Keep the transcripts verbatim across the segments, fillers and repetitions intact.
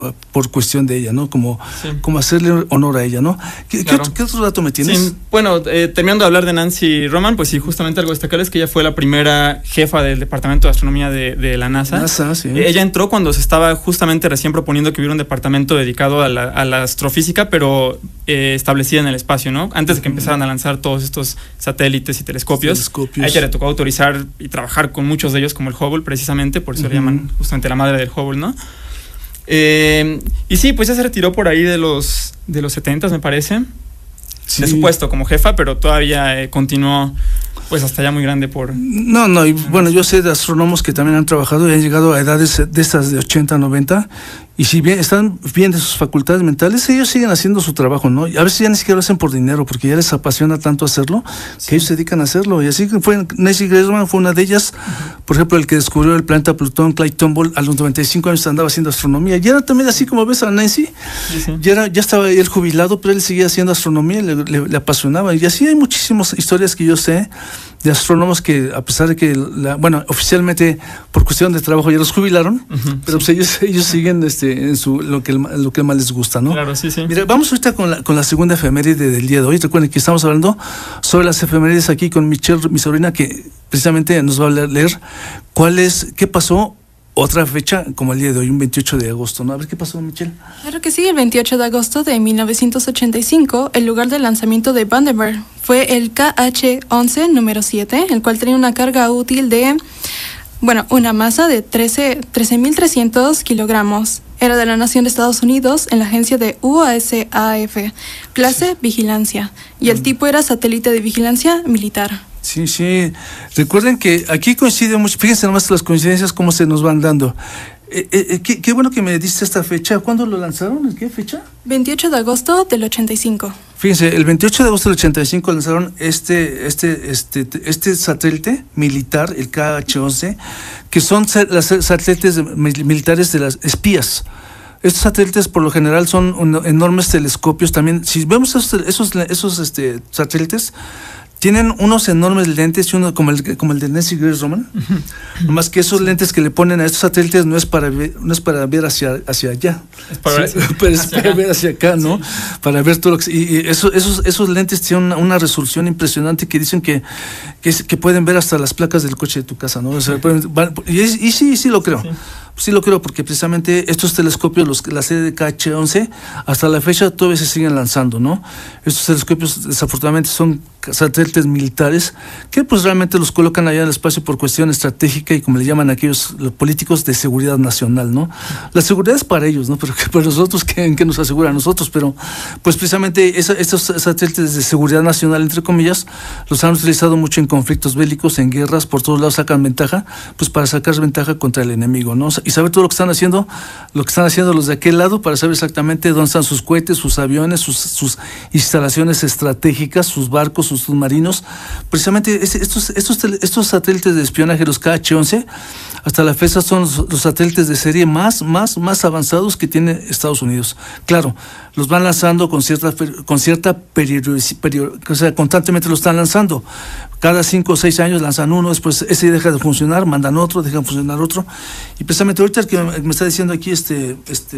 por cuestión de ella, ¿no? Como, sí. como hacerle honor a ella, ¿no? ¿Qué, claro. ¿qué, otro, ¿Qué otro dato me tienes? Sí, bueno, eh, terminando de hablar de Nancy Roman, pues sí, justamente algo destacable es que ella fue la primera jefa del Departamento de Astronomía de, de la NASA. NASA, sí. Eh, ella entró cuando se estaba justamente recién proponiendo que hubiera un departamento dedicado a la, a la astrofísica, pero eh, establecida en el espacio, ¿no? Antes de que empezaran a lanzar todos estos satélites y telescopios, telescopios. A ella le tocó autorizar y trabajar con muchos de ellos, como el Hubble, precisamente, por eso uh-huh. le llaman justamente la madre del Hubble, ¿no? Eh, y sí, pues ya se retiró por ahí de los de los setentas, me parece, sí. de su puesto como jefa, pero todavía eh, continuó pues hasta ya muy grande por... No, no, y bueno, yo sé de astrónomos que también han trabajado y han llegado a edades de estas de ochenta, noventa, y si bien están bien de sus facultades mentales, ellos siguen haciendo su trabajo, ¿no? Y a veces ya ni siquiera lo hacen por dinero, porque ya les apasiona tanto hacerlo, sí. que ellos se dedican a hacerlo. Y así fue, Nancy Grace fue una de ellas, uh-huh. por ejemplo, el que descubrió el planeta Plutón, Clyde Tombaugh, a los noventa y cinco años andaba haciendo astronomía. Y era también así como ves a Nancy, sí, sí. Ya, era, ya estaba él jubilado, pero él seguía haciendo astronomía, le, le, le apasionaba. Y así hay muchísimas historias que yo sé de astrónomos que, a pesar de que, la, bueno, oficialmente por cuestión de trabajo ya los jubilaron, uh-huh, pero sí. pues ellos, ellos siguen este, en su, lo, que, lo que más les gusta, ¿no? Claro, sí, sí. Mira, vamos ahorita con la, con la segunda efeméride del día de hoy. Recuerden que estamos hablando sobre las efemérides aquí con Michelle, mi sobrina, que precisamente nos va a leer cuál es, qué pasó. Otra fecha como el día de hoy, un veintiocho de agosto, ¿no? A ver qué pasó, Michelle. Claro que sí, el veintiocho de agosto de mil novecientos ochenta y cinco, el lugar de lanzamiento de Vandenberg fue el K H once número siete, el cual tenía una carga útil de, bueno, una masa de trece mil trescientos kilogramos. Era de la nación de Estados Unidos en la agencia de U S A F, clase Vigilancia, y el tipo era satélite de vigilancia militar. Sí, sí. Recuerden que aquí coincide mucho. Fíjense nomás las coincidencias cómo se nos van dando. Eh, eh, qué, qué bueno que me diste esta fecha. ¿Cuándo lo lanzaron? ¿En qué fecha? veintiocho de agosto del ochenta y cinco. Fíjense, el veintiocho de agosto del ochenta y cinco lanzaron este, este, este, este satélite militar, el K H once, que son las satélites militares de las espías. Estos satélites por lo general son un, enormes telescopios. También, si vemos esos, esos, esos este, satélites, tienen unos enormes lentes y uno como el, como el de Nancy Grace Roman, uh-huh. más que esos lentes que le ponen a estos satélites no es para ver, no es para ver hacia, hacia allá, es para, ver, sí, pero es para ver hacia acá, ¿no? Sí. Para ver todo lo que, y, y eso, esos, esos lentes tienen una, una resolución impresionante que dicen que, que, que pueden ver hasta las placas del coche de tu casa, ¿no? O sea, pueden, van, y, y sí, sí lo creo. Sí. Sí lo creo, porque precisamente estos telescopios, los, la serie de K H once, hasta la fecha todavía se siguen lanzando, ¿no? Estos telescopios desafortunadamente son satélites militares que pues realmente los colocan allá en el espacio por cuestión estratégica y como le llaman aquellos los políticos de seguridad nacional, ¿no? La seguridad es para ellos, ¿no? Pero que para nosotros, ¿qué, qué nos asegura a nosotros? Pero pues precisamente esa, estos satélites de seguridad nacional, entre comillas, los han utilizado mucho en conflictos bélicos, en guerras, por todos lados sacan ventaja, pues para sacar ventaja contra el enemigo, ¿no? Y saber todo lo que están haciendo, lo que están haciendo los de aquel lado para saber exactamente dónde están sus cohetes, sus aviones, sus, sus instalaciones estratégicas, sus barcos, sus submarinos. Precisamente estos, estos, estos satélites de espionaje, los K H once, hasta la fecha son los, los satélites de serie más, más, más avanzados que tiene Estados Unidos. Claro, los van lanzando con cierta, con cierta periodicidad, o sea, constantemente lo están lanzando. Cada cinco o seis años lanzan uno, después ese deja de funcionar, mandan otro, dejan funcionar otro. Y precisamente ahorita el que me está diciendo aquí este, este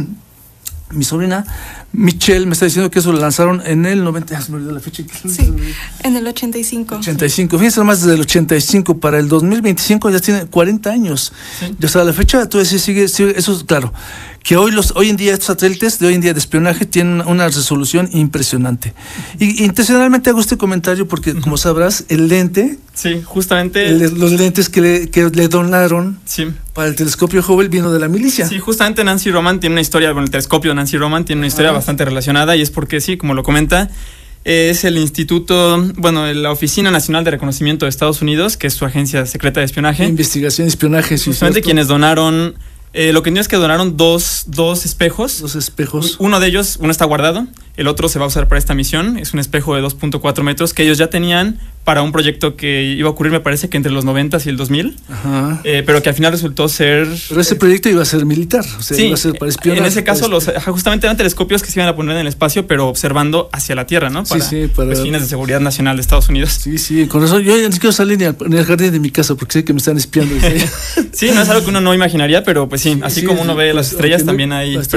mi sobrina Michelle me está diciendo que eso lo lanzaron en el noventa, se me olvidó la fecha. Sí, en el ochenta y cinco. ochenta y cinco, fíjense nomás, desde el ochenta y cinco para el dos mil veinticinco ya tiene cuarenta años. Sí. Y hasta la fecha todavía sigue, sigue, eso es claro, que hoy los hoy en día estos satélites de hoy en día de espionaje tienen una resolución impresionante. Y, y intencionalmente hago este comentario porque, como sabrás, el lente, sí, justamente el, los lentes que le, que le donaron, sí, para el telescopio Hubble vino de la milicia. Sí, justamente Nancy Roman tiene una historia, con el telescopio Nancy Roman tiene una historia ah. bastante relacionada, y es porque sí, como lo comenta, es el Instituto, bueno, la Oficina Nacional de Reconocimiento de Estados Unidos, que es su agencia secreta de espionaje. Investigación y espionaje, sí. Justamente quienes donaron, eh, lo que entiendo es que donaron dos, dos espejos. Dos espejos. Uno de ellos, uno está guardado, el otro se va a usar para esta misión. Es un espejo de dos punto cuatro metros que ellos ya tenían para un proyecto que iba a ocurrir, me parece que entre los noventas y el dos mil, Ajá. Eh, pero que al final resultó ser... Pero ese proyecto iba a ser militar, o sea, sí, iba a ser para espionar. En ese caso, los, justamente eran telescopios que se iban a poner en el espacio, pero observando hacia la Tierra, ¿no? Para, sí, sí, para pues, fines de seguridad nacional de Estados Unidos. Sí, sí, con eso yo ya no quiero salir ni al, ni al jardín de mi casa porque sé que me están espiando. Sí, no es algo que uno no imaginaría, pero pues sí, sí así sí, como uno ve las estrellas, también hay...